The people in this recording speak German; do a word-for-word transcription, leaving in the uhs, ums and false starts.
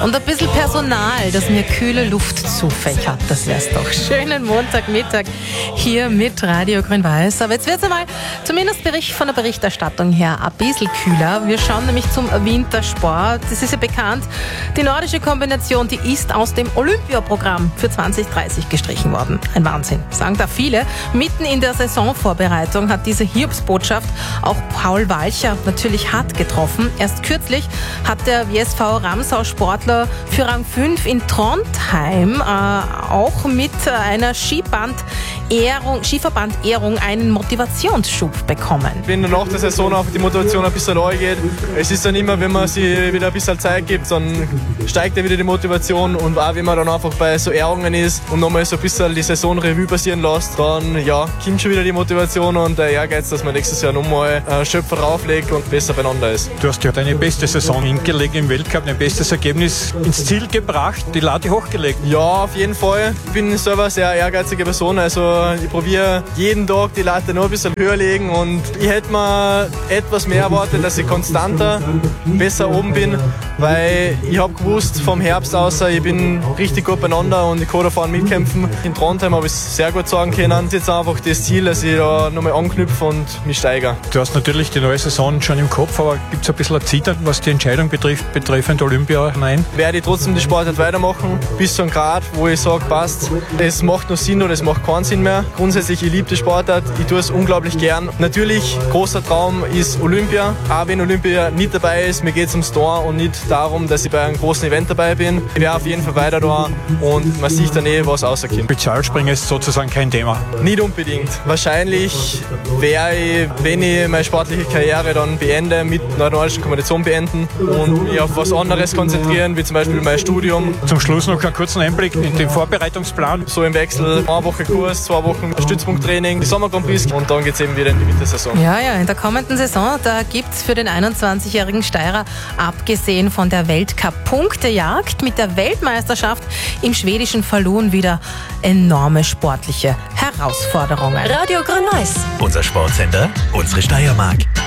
Und ein bisschen Personal, das mir kühle Luft zufächert, das wär's doch. Schönen Montagmittag hier mit Radio Grün-Weiß. Aber jetzt wird's einmal, zumindest Bericht von der Berichterstattung her, ein bisschen kühler. Wir schauen nämlich zum Wintersport. Das ist ja bekannt, die nordische Kombination, die ist aus dem Olympiaprogramm für zwanzig dreißig gestrichen worden. Ein Wahnsinn, sagen da viele. Mitten in der Saisonvorbereitung hat diese Hiobsbotschaft auch Paul Walcher natürlich hart getroffen. Erst kürzlich hat der W S V Ramsau-Sportler für Rang fünf in Trondheim äh, auch mit einer Skiband-Ehrung, Skiverband-Ehrung einen Motivationsschub bekommen. Wenn nach der Saison auch die Motivation ein bisschen geht, es ist dann immer, wenn man sich wieder ein bisschen Zeit gibt, dann steigt ja wieder die Motivation, und auch wenn man dann einfach bei so Ehrungen ist und nochmal so ein bisschen die Saisonrevue passieren lässt, dann ja, kommt schon wieder die Motivation und der Ehrgeiz, dass man nächstes Jahr nochmal äh, Schöpfer rauflegt und besser beieinander ist. Du hast ja deine beste Saison hingelegt im Weltcup, dein bestes Ergebnis ins Ziel gebracht, die Lade hochgelegt. Ja, auf jeden Fall. Ich bin selber eine sehr ehrgeizige Person, also ich probiere jeden Tag die Latte noch ein bisschen höher legen, und ich hätte mir etwas mehr erwartet, dass ich konstanter besser oben bin, weil ich habe gewusst vom Herbst aus, ich bin richtig gut beieinander und ich kann da vorne mitkämpfen. In Trondheim habe ich es sehr gut sagen können. Das ist jetzt einfach das Ziel, dass ich da nochmal anknüpfe und mich steigere. Du hast natürlich die neue Saison schon im Kopf, aber gibt es ein bisschen ein Zittern, was die Entscheidung betrifft, betreffend Olympia? Nein. Werde ich trotzdem die Sportart weitermachen, bis zu einem Grad, wo ich sage, passt, es macht noch Sinn oder es macht keinen Sinn mehr. Grundsätzlich, ich liebe die Sportart, ich tue es unglaublich gern. Natürlich, großer Traum ist Olympia, auch wenn Olympia nicht dabei ist, mir geht es ums Tor und nicht darum, dass ich bei einem großen Event dabei bin. Ich werde auf jeden Fall weiter da und man sieht dann eh, was rauskommt. Spezialspringen ist sozusagen kein Thema? Nicht unbedingt. Wahrscheinlich wäre ich, wenn ich meine sportliche Karriere dann beende, mit einer nordischen Kombination beenden und mich auf was anderes konzentrieren, wie zum Beispiel mein Studium. Zum Schluss noch einen kurzen Einblick in den Vorbereitungsplan. So im Wechsel, eine Woche Kurs, zwei Wochen Stützpunkttraining, die Sommer Grand Prix, und dann geht es eben wieder in die Wintersaison. Ja, ja, in der kommenden Saison, da gibt's für den einundzwanzigjährigen Steirer, abgesehen von der Weltcup-Punktejagd mit der Weltmeisterschaft im schwedischen Falun, wieder enorme sportliche Herausforderungen. Radio Grün-Weiß. Unser Sportsender, unsere Steiermark.